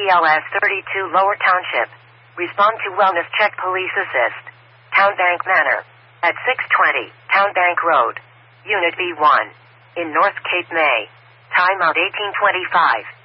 BLS 32 Lower Township. Respond to wellness check police assist. Townbank Manor. At 620 Townbank Road. Unit B1. In North Cape May. Time out 1825.